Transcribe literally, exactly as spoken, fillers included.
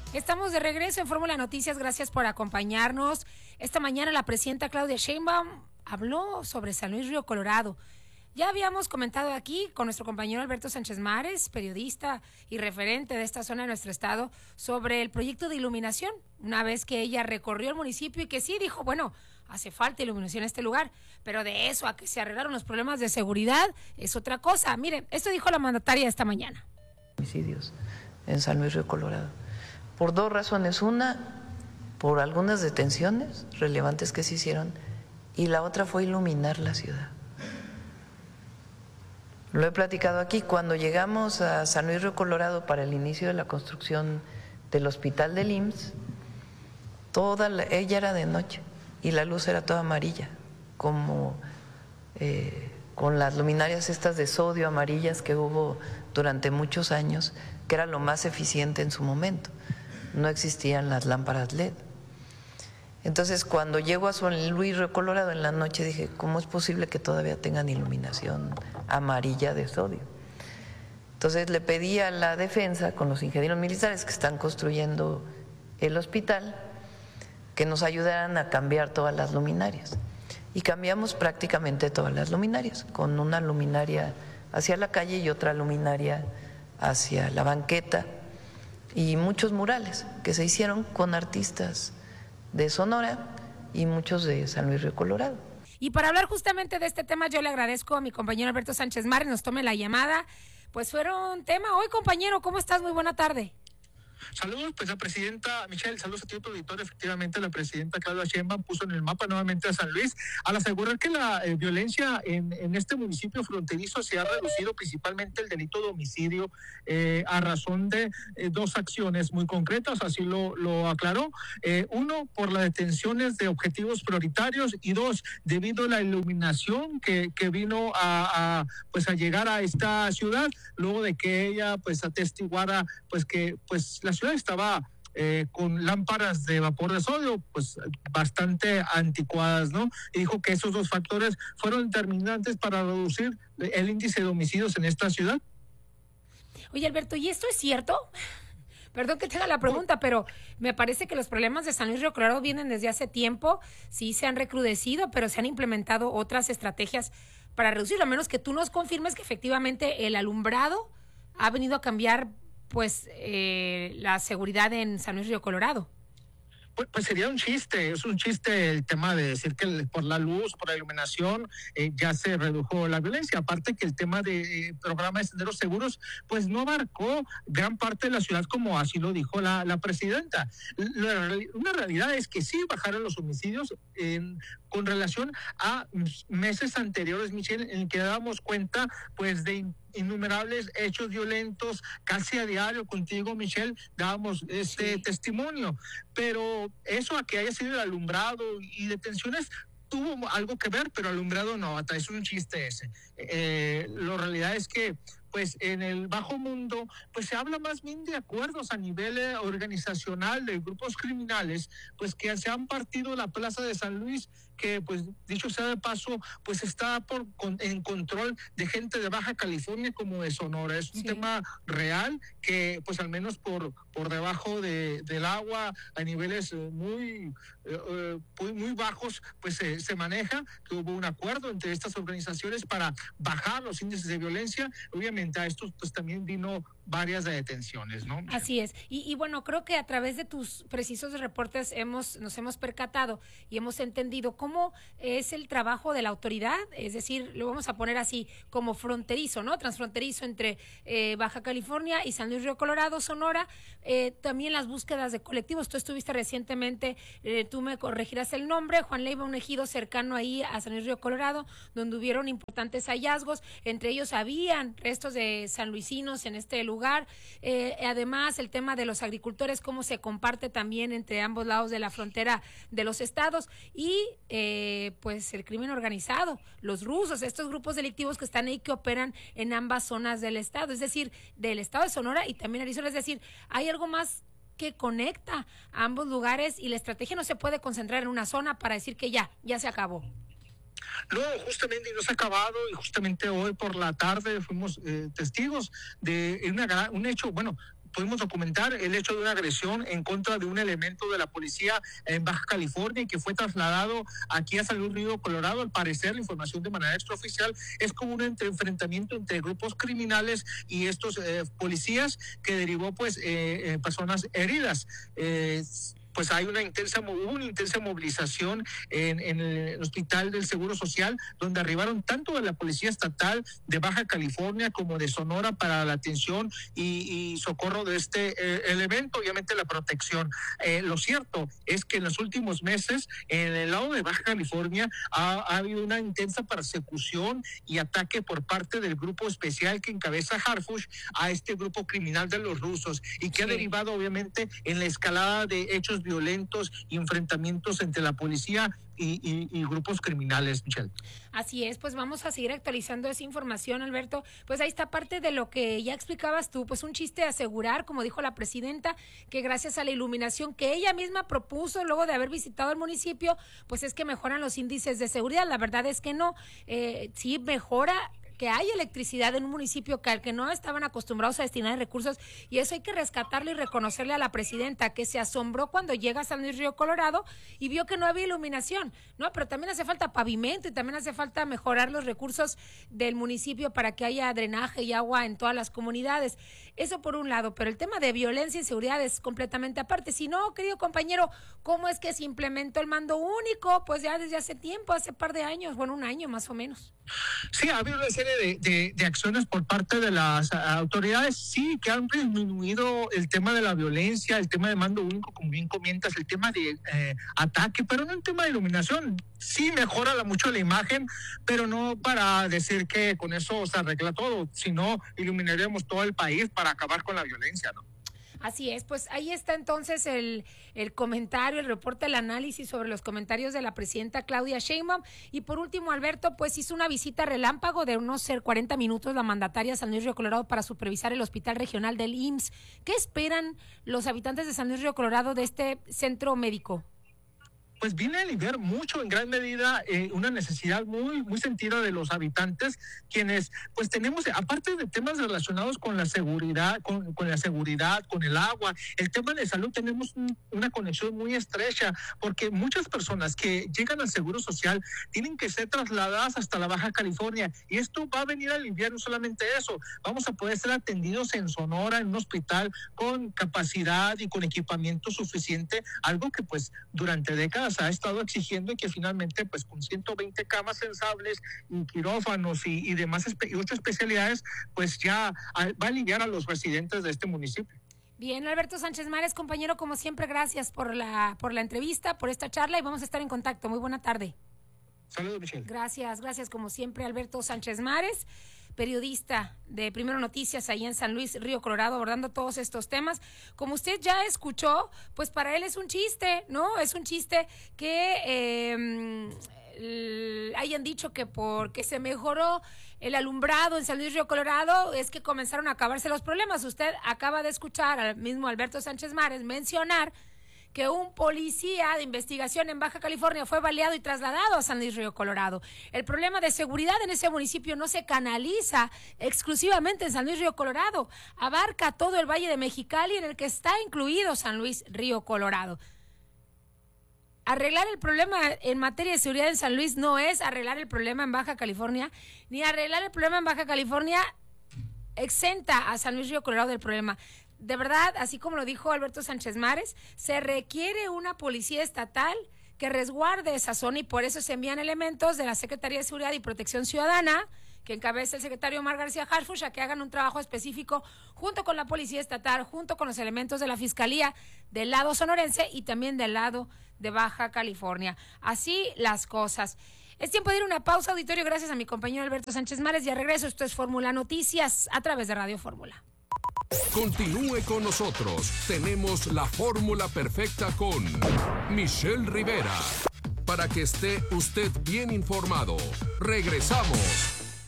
Estamos de regreso en Fórmula Noticias, gracias por acompañarnos. Esta mañana la presidenta Claudia Sheinbaum habló sobre San Luis Río Colorado. Ya habíamos comentado aquí con nuestro compañero Alberto Sánchez Mares, periodista y referente de esta zona de nuestro estado, sobre el proyecto de iluminación, una vez que ella recorrió el municipio y que sí dijo, bueno, hace falta iluminación en este lugar, pero de eso a que se arreglaron los problemas de seguridad es otra cosa. Miren, esto dijo la mandataria esta mañana. Homicidios en San Luis Río Colorado, por dos razones. Una, por algunas detenciones relevantes que se hicieron, y la otra fue iluminar la ciudad. Lo he platicado aquí, cuando llegamos a San Luis Río Colorado para el inicio de la construcción del hospital del I M S S, toda la, ella era de noche y la luz era toda amarilla, como eh, con las luminarias estas de sodio amarillas que hubo durante muchos años, que era lo más eficiente en su momento. No existían las lámparas L E D. Entonces, cuando llego a San Luis Río Colorado en la noche, dije, ¿cómo es posible que todavía tengan iluminación amarilla de sodio? Entonces le pedí a la defensa, con los ingenieros militares que están construyendo el hospital, que nos ayudaran a cambiar todas las luminarias. Y cambiamos prácticamente todas las luminarias, con una luminaria hacia la calle y otra luminaria hacia la banqueta, y muchos murales que se hicieron con artistas de Sonora y muchos de San Luis Río Colorado. Y para hablar justamente de este tema, yo le agradezco a mi compañero Alberto Sánchez Mares, nos tome la llamada. Pues fueron tema hoy, compañero, ¿cómo estás? Muy buena tarde. Saludos, pues la presidenta Michelle, saludos a ti, tu auditor. Efectivamente, la presidenta Claudia Sheinbaum puso en el mapa nuevamente a San Luis al asegurar que la eh, violencia en, en este municipio fronterizo se ha reducido, principalmente el delito de homicidio, eh, a razón de eh, dos acciones muy concretas, así lo, lo aclaró. Eh, uno, por las detenciones de objetivos prioritarios, y dos, debido a la iluminación que, que vino a, a, pues a llegar a esta ciudad, luego de que ella pues atestiguara pues que pues la ciudad estaba eh, con lámparas de vapor de sodio pues bastante anticuadas, ¿no? Y dijo que esos dos factores fueron determinantes para reducir el índice de homicidios en esta ciudad. Oye, Alberto, ¿y esto es cierto? Perdón que te haga la pregunta, pero me parece que los problemas de San Luis Río Colorado vienen desde hace tiempo, sí se han recrudecido, pero se han implementado otras estrategias para reducirlo, a menos que tú nos confirmes que efectivamente el alumbrado ha venido a cambiar pues eh, la seguridad en San Luis Río Colorado. Pues, pues sería un chiste, es un chiste el tema de decir que por la luz, por la iluminación, eh, ya se redujo la violencia. Aparte que el tema de eh, programa de senderos seguros, pues no abarcó gran parte de la ciudad, como así lo dijo la, la presidenta. La, una realidad es que sí bajaron los homicidios en, con relación a meses anteriores, Michelle, en que dábamos cuenta pues de innumerables hechos violentos, casi a diario. Contigo, Michelle, dábamos este sí. testimonio, pero eso a que haya sido el alumbrado y detenciones tuvo algo que ver, pero alumbrado no, hasta es un chiste ese. Eh, la realidad es que pues en el bajo mundo pues se habla más bien de acuerdos a nivel eh, organizacional de grupos criminales pues que se han partido la plaza de San Luis, que pues dicho sea de paso pues está por con, en control de gente de Baja California como de Sonora. Es un sí. tema real que pues al menos por por debajo de, del agua a niveles eh, muy, eh, muy muy bajos pues eh, se maneja, que hubo un acuerdo entre estas organizaciones para bajar los índices de violencia. Obviamente a estos pues también vino varias de detenciones, ¿no? Así es, y, y bueno, creo que a través de tus precisos reportes hemos nos hemos percatado y hemos entendido cómo es el trabajo de la autoridad, es decir, lo vamos a poner así, como fronterizo, ¿no? Transfronterizo entre eh, Baja California y San Luis Río Colorado, Sonora, eh, también las búsquedas de colectivos. Tú estuviste recientemente, eh, tú me corregirás el nombre, Juan Leiva, un ejido cercano ahí a San Luis Río Colorado, donde hubieron importantes hallazgos, entre ellos habían restos de sanluisinos en este lugar. Eh, además, el tema de los agricultores, cómo se comparte también entre ambos lados de la frontera de los estados, y eh, pues el crimen organizado, los rusos, estos grupos delictivos que están ahí, que operan en ambas zonas del estado, es decir, del estado de Sonora y también Arizona. Es decir, hay algo más que conecta a ambos lugares y la estrategia no se puede concentrar en una zona para decir que ya, ya se acabó. No, justamente no se ha acabado, y justamente hoy por la tarde fuimos eh, testigos de una, un hecho, bueno, pudimos documentar el hecho de una agresión en contra de un elemento de la policía en Baja California y que fue trasladado aquí a San Luis Río Colorado. Al parecer, la información de manera extraoficial es como un entre, enfrentamiento entre grupos criminales y estos eh, policías que derivó pues eh, eh, personas heridas. Eh, pues hay una intensa, hubo una intensa movilización en, en el Hospital del Seguro Social, donde arribaron tanto de la Policía Estatal de Baja California como de Sonora para la atención y, y socorro de este eh, elemento, obviamente la protección. Eh, lo cierto es que en los últimos meses, en el lado de Baja California, ha, ha habido una intensa persecución y ataque por parte del grupo especial que encabeza Harfush a este grupo criminal de los rusos y que sí. ha derivado obviamente en la escalada de hechos violentos y enfrentamientos entre la policía y, y, y grupos criminales, Michelle. Así es, pues vamos a seguir actualizando esa información, Alberto. Pues ahí está parte de lo que ya explicabas tú, pues un chiste asegurar, como dijo la presidenta, que gracias a la iluminación que ella misma propuso luego de haber visitado el municipio, pues es que mejoran los índices de seguridad. La verdad es que no, eh, sí mejora que hay electricidad en un municipio que al que no estaban acostumbrados a destinar recursos, y eso hay que rescatarlo y reconocerle a la presidenta, que se asombró cuando llega a San Luis Río Colorado y vio que no había iluminación, ¿no? Pero también hace falta pavimento y también hace falta mejorar los recursos del municipio para que haya drenaje y agua en todas las comunidades. Eso por un lado, pero el tema de violencia y seguridad es completamente aparte. Si no, querido compañero, ¿cómo es que se implementó el mando único? Pues ya desde hace tiempo, hace par de años, bueno, un año más o menos. Sí, ha habido una serie de, de, de acciones por parte de las autoridades, sí, que han disminuido el tema de la violencia, el tema de mando único, como bien comentas, el tema de eh, ataque, pero no el tema de iluminación. Sí mejora la, mucho la imagen, pero no para decir que con eso se arregla todo, sino iluminaremos todo el país para acabar con la violencia, ¿no? Así es, pues ahí está entonces el, el comentario, el reporte, el análisis sobre los comentarios de la presidenta Claudia Sheinbaum. Y por último, Alberto, pues hizo una visita relámpago de unos cuarenta minutos la mandataria a San Luis Río Colorado para supervisar el hospital regional del I M S S. ¿Qué esperan los habitantes de San Luis Río Colorado de este centro médico? Pues viene a aliviar mucho, en gran medida, eh, una necesidad muy, muy sentida de los habitantes, quienes, pues tenemos, aparte de temas relacionados con la seguridad, con, con la seguridad, con el agua, el tema de salud, tenemos un, una conexión muy estrecha, porque muchas personas que llegan al Seguro Social tienen que ser trasladadas hasta la Baja California, y esto va a venir a aliviar no solamente eso, vamos a poder ser atendidos en Sonora, en un hospital con capacidad y con equipamiento suficiente, algo que pues durante décadas ha estado exigiendo y que finalmente pues con ciento veinte camas sensables y quirófanos y, y demás espe- y otras especialidades pues ya a, va a aliviar a los residentes de este municipio. Bien, Alberto Sánchez Mares, compañero, como siempre, gracias por la, por la entrevista, por esta charla y vamos a estar en contacto. Muy buena tarde. Saludos, Michelle. Gracias, gracias como siempre, Alberto Sánchez Mares, periodista de Primero Noticias ahí en San Luis Río Colorado, abordando todos estos temas. Como usted ya escuchó, pues para él es un chiste, ¿no? Es un chiste que eh, hayan dicho que porque se mejoró el alumbrado en San Luis Río Colorado es que comenzaron a acabarse los problemas. Usted acaba de escuchar al mismo Alberto Sánchez Mares mencionar que un policía de investigación en Baja California fue baleado y trasladado a San Luis Río Colorado. El problema de seguridad en ese municipio no se canaliza exclusivamente en San Luis Río Colorado, abarca todo el Valle de Mexicali, en el que está incluido San Luis Río Colorado. Arreglar el problema en materia de seguridad en San Luis no es arreglar el problema en Baja California, ni arreglar el problema en Baja California exenta a San Luis Río Colorado del problema. De verdad, así como lo dijo Alberto Sánchez Mares, se requiere una policía estatal que resguarde esa zona y por eso se envían elementos de la Secretaría de Seguridad y Protección Ciudadana, que encabeza el secretario Omar García Harfuch, a que hagan un trabajo específico junto con la Policía Estatal, junto con los elementos de la Fiscalía del lado sonorense y también del lado de Baja California. Así las cosas. Es tiempo de ir a una pausa, auditorio, gracias a mi compañero Alberto Sánchez Mares. Ya regreso, esto es Fórmula Noticias a través de Radio Fórmula. Continúe con nosotros. Tenemos la fórmula perfecta con Michelle Rivera. Para que esté usted bien informado. Regresamos.